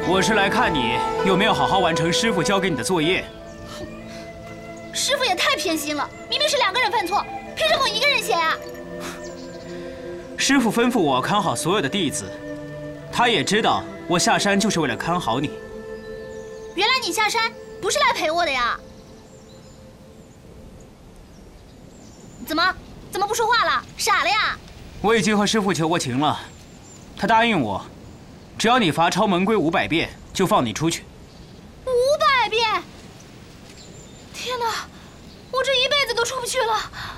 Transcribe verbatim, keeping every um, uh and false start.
我是来看你有没有好好完成师傅交给你的作业。 师傅也太偏心了，明明是两个人犯错，凭什么我一个人写呀？ 师傅吩咐我看好所有的弟子，他也知道我下山就是为了看好你。 原来你下山不是来陪我的呀？怎么怎么不说话了？傻了呀？ 我已经和师傅求过情了，他答应我，只要你罚抄门规五百遍，就放你出去。 五百遍！天哪，我这一辈子都出不去了。